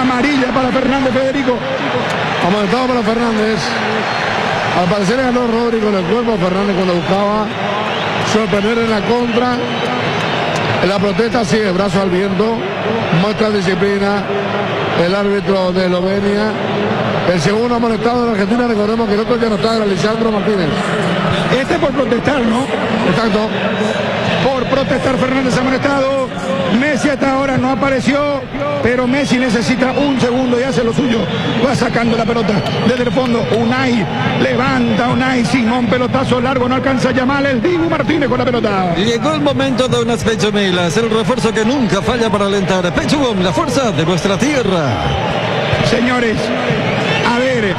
Amarilla para Fernández, Federico. Amonestado para Fernández. Al parecer ganó Rodri con el cuerpo. Fernández cuando buscaba sorprender en la contra. En la protesta sigue brazo al viento. Muestra disciplina el árbitro de Eslovenia. El segundo amonestado de la Argentina. Recordemos que el otro ya no está, era Lisandro Martínez. Este por protestar, ¿no? Exacto. Por protestar, Fernández amonestado. Messi hasta ahora no apareció, pero Messi necesita un segundo y hace lo suyo. Va sacando la pelota desde el fondo. Unai levanta, Unai Simón, pelotazo largo, no alcanza a llamar el Dibu Martínez con la pelota. Llegó el momento de unas pechomilas, el refuerzo que nunca falla para alentar. Pechugón, la fuerza de nuestra tierra. Señores, a ver.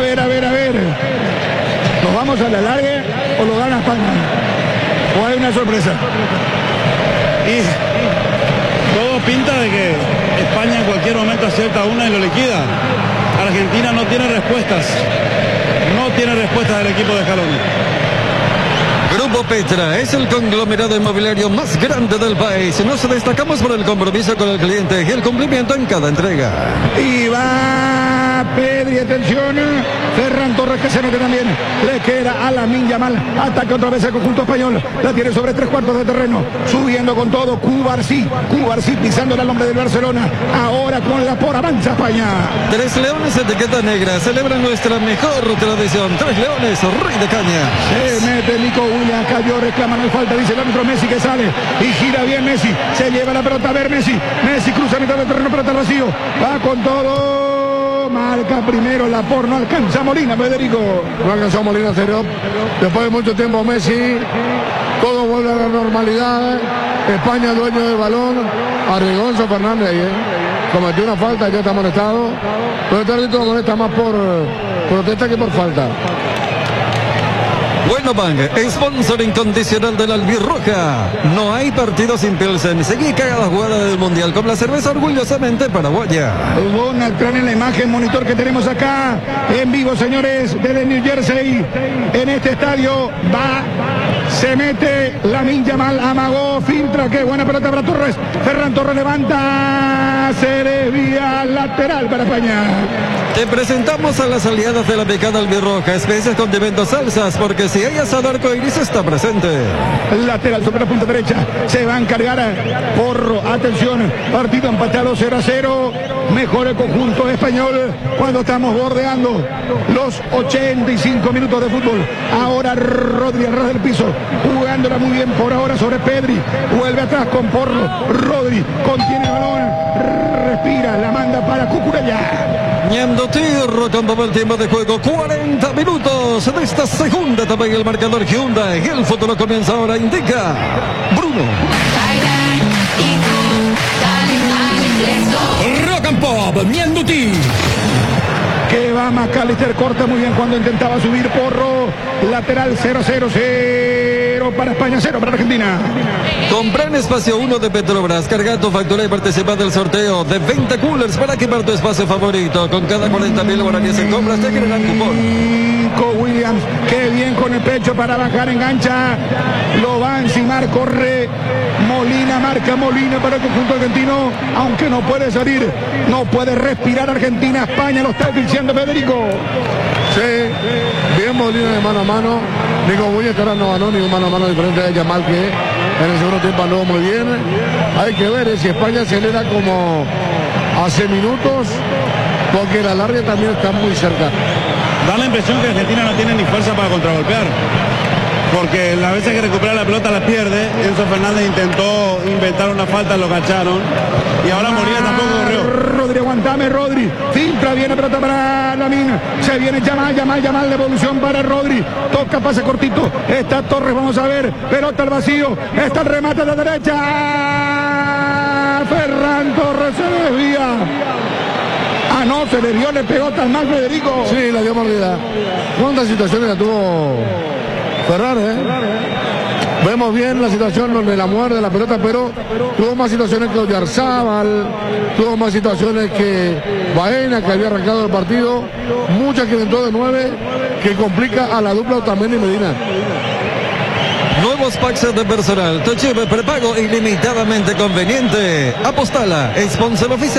¿Nos vamos a la larga o lo gana España? ¿O hay una sorpresa? Y todo pinta de que España en cualquier momento acierta una y lo liquida. Argentina no tiene respuestas. No tiene respuestas del equipo de Scaloni. Grupo Petra es el conglomerado inmobiliario más grande del país. Nos destacamos por el compromiso con el cliente y el cumplimiento en cada entrega. Y va Pedri, atención. Ferran Torres que se mete también. Le queda a Lamine Yamal. Ataca otra vez el conjunto español. La tiene sobre 3/4 de terreno. Subiendo con todo. Cubarsí pisando el hombre del Barcelona. Ahora con la por avanza España. Tres Leones etiqueta negra. Celebran nuestra mejor tradición. Tres Leones, rey de caña. Se mete Nico Williams. Cayó, reclaman el falta. Dice el árbitro Messi que sale. Y gira bien Messi. Se lleva la pelota a ver Messi. Messi cruza a mitad del terreno. Pelota vacío. Va con todo. Marca primero la por, no alcanza Molina, Federico. No alcanzó Molina, serio. Después de mucho tiempo Messi, todo vuelve a la normalidad. España dueño del balón. Arriesgó Enzo Fernández ahí, cometió una falta, ya está amonestado. Pero este árbitro molesta más por protesta que por falta. Bueno, Bang, sponsor incondicional de la albirroja. No hay partido sin Pilsen. Seguí cada jugada del Mundial con la cerveza orgullosamente paraguaya. Donald Trump en la imagen, monitor que tenemos acá en vivo, señores, desde New Jersey. En este estadio se mete Lamine Yamal, amagó, filtra, qué buena pelota para Torres. Ferran Torres levanta, se desvía, lateral para España. Te presentamos a las aliadas de la picada albirroja, especies, condimentos, salsas, porque si hay asado arcoiris está presente. Lateral sobre la punta derecha, se va a encargar Porro, atención, partido empatado 0-0, mejor el conjunto español cuando estamos bordeando los 85 minutos de fútbol. Ahora Rodri al ras del piso, jugándola muy bien por ahora sobre Pedri, vuelve atrás con Porro, Rodri contiene el balón, respira, la manda para Cucurella. Ñando Tirro con el tiempo de juego, 40 minutos de esta segunda etapa y el marcador Hyundai. El futuro comienza ahora, indica Bruno. Rock and Pop, Ñando Tirro. Que va McAllister, corta muy bien cuando intentaba subir Porro, lateral 0-0 para España, 0 para Argentina. Compra en espacio 1 de Petrobras, carga tu factura y participa del sorteo de 20 coolers para equipar tu espacio favorito. Con cada 40.000 guaraníes en compras te generan cupón. Nico Williams, qué bien con el pecho para bajar, engancha, lo va a encimar, corre Molina, marca Molina para el conjunto argentino, aunque no puede salir, no puede respirar Argentina. España lo está asfixiando, Federico. Sí, bien Molina de mano a mano. Nico Williams que ahora no ganó ni un mano a mano diferente de Yamal, que en el segundo tiempo andó muy bien. Hay que ver si España acelera como hace minutos, porque la larga también está muy cerca. Da la impresión que Argentina no tiene ni fuerza para contragolpear, porque las veces que recupera la pelota la pierde. Enzo Fernández intentó inventar una falta, lo cacharon, y ahora Molina tampoco corrió. Rodri, aguantame Rodri, filtra, viene pelota para Lamine, se viene Yamal, devolución para Rodri, toca, pase cortito, está Torres, vamos a ver, pelota al vacío, está el remate de la derecha, Ferran Torres se desvía. No, se le dio, le pegó tan mal Federico. Sí, la dio mordida. ¿Cuántas situaciones la tuvo Ferran, Vemos bien la situación donde la muerde la pelota, pero tuvo más situaciones que Oyarzábal, tuvo más situaciones que Baena, que había arrancado el partido, muchas que entró de 9, que complica a la dupla Otamendi y Medina. Nuevos packs de personal, te lleve prepago ilimitadamente conveniente. Apostala, sponsor oficial.